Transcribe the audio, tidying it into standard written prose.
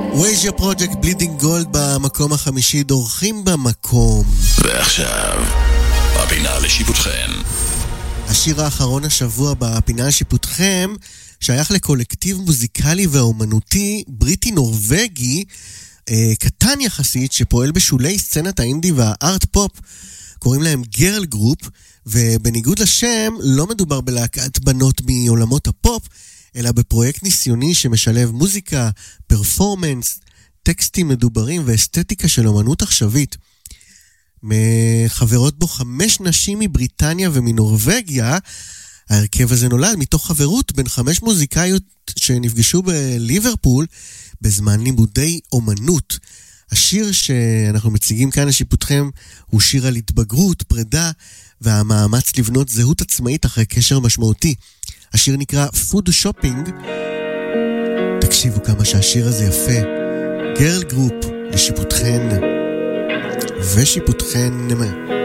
וייז'ה פרויקט בלידינג גולד במקום החמישי, דורכים במקום. ועכשיו, הפינה לשיפוטכם. השיר האחרון השבוע בפינה לשיפוטכם שייך לקולקטיב מוזיקלי ואומנותי בריטי נורווגי, קטן יחסית, שפועל בשולי סצנת האינדי והארט פופ. קוראים להם גרל גרופ, ובניגוד לשם לא מדובר בלהקת בנות מעולמות הפופ, אלא בפרויקט ניסיוני שמשלב מוזיקה, פרפורמנס, טקסטים מדוברים ואסתטיקה של אומנות עכשווית. מחברות בו 5 נשים מבריטניה ומנורווגיה. ההרכב הזה נולד מתוך חברות בין 5 מוזיקאיות שנפגשו בליברפול בזמן לימודי אומנות. השיר שאנחנו מציגים כאן לשיפוטכם הוא שיר על התבגרות, פרידה והמאמץ לבנות זהות עצמאית אחרי קשר משמעותי. השיר נקרא פוד שופינג. תקשיבו כמה שהשיר הזה יפה. גרל גרופ לשיפוטכן ושיפוטכן.